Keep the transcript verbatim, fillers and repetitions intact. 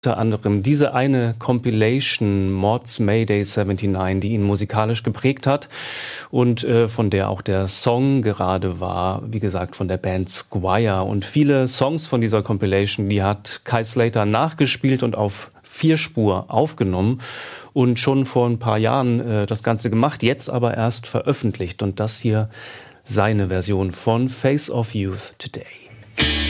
Unter anderem diese eine Compilation Mods Mayday neunundsiebzig, die ihn musikalisch geprägt hat und äh, von der auch der Song gerade war, wie gesagt, von der Band Squire. Und viele Songs von dieser Compilation, die hat Kai Slater nachgespielt und auf Vierspur aufgenommen und schon vor ein paar Jahren äh, das Ganze gemacht, jetzt aber erst veröffentlicht. Und das hier seine Version von Face of Youth Today.